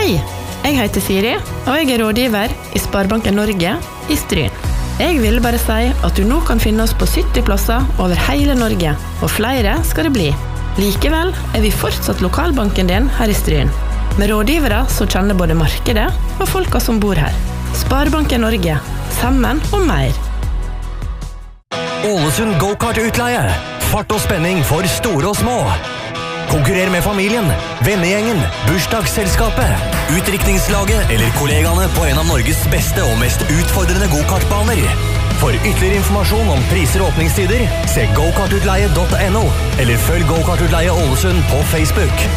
Hei, jeg heter Siri, og jeg rådgiver I Sparebanken Norge I Stryn. Jeg vil bare si at du nå kan finne oss på 70 plasser over hele Norge, og flere skal det bli. Likevel vi fortsatt lokalbanken din her I Stryn, med rådgivere som kjenner både markedet og folka som bor her. Sparebanken Norge, sammen og mer. Ålesund go-kart-utleie. Fart og spenning for store og små. Konkurrer med familien, vennegjengen, bursdagsselskapet, utdrikningslaget eller kollegaene på en av Norges beste og mest utfordrende go-kartbaner. For ytterligere informasjon om priser og åpningstider, se gokartutleie.no eller følg Go-kartutleie Ålesund på Facebook.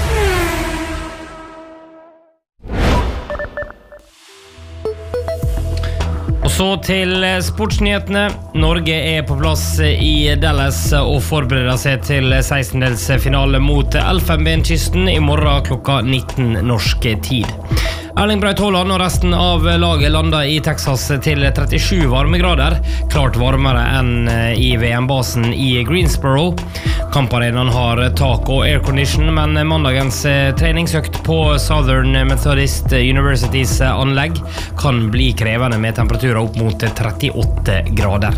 Og så til sportsnyhetene. Norge på plass I Dallas og forbereder seg til 16-delsfinale mot Elfenbenskysten I morgen klokka 19 norsk tid. Erling Braut Haaland og resten av laget landet I Texas til 37 varmegrader, klart varmere enn I VM-basen I Greensboro. Kamparenaen har tak og aircondition, men mandagens treningsøkt på Southern Methodist Universitys anlegg kan bli krevende med temperaturer opp mot 38 grader.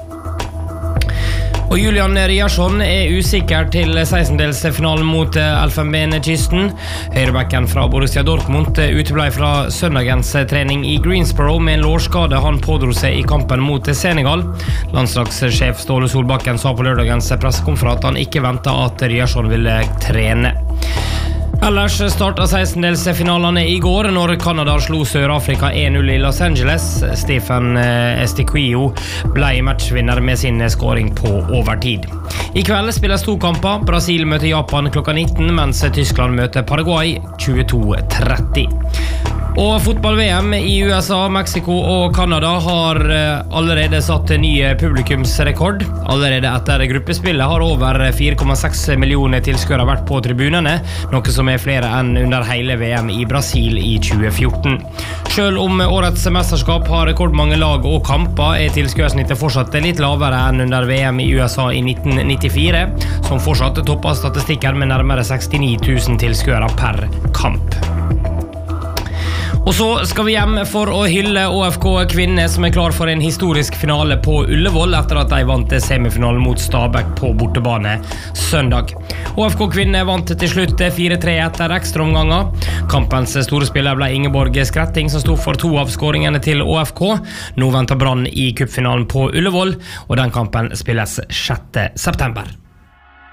Og Julian Ryerson usikker til 16-delsfinalen mot Elfenbenskysten. Høyrebacken fra Borussia Dortmund uteblei fra søndagens trening I Greensboro med en lårskade han pådro seg I kampen mot Senegal. Landslagssjef Ståle Solbakken sa på lørdagens pressekonferanse at han ikke ventet at Ryerson ville trene. Ellers startet 16-delsfinalene I går når Kanada slo Sør-Afrika 1-0 I Los Angeles. Stephen Estiquio ble matchvinner med sin scoring på overtid. I kveld spilles 2 kamper. Brasil møter Japan klokka 19, mens Tyskland møter Paraguay 22:30. Og fotball-VM I USA, Mexico og Kanada har allerede satt ny publikumsrekord. Allerede etter gruppespillet har over 4,6 millioner tilskuere vært på tribunene, noe som flere enn under hele VM I Brasil I 2014. Selv om årets mesterskap har rekordmange lag og kamper, tilskuersnittet fortsatt litt lavere enn under VM I USA I 1994, som fortsatt toppet statistikken med nærmere 69 000 tilskuere per kamp. Og så skal vi hjem for å hylle ÅFK Kvinner som klar for en historisk finale på Ullevål etter at de vant semifinalen mot Stabæk på bortebane søndag. ÅFK Kvinner vant til slutt 4-3 etter ekstraomganger. Kampens store spiller ble Ingeborg Skretting som stod for 2 av skåringene til ÅFK. Nå venter Brann I cupfinalen på Ullevål, og den kampen spilles 6. september.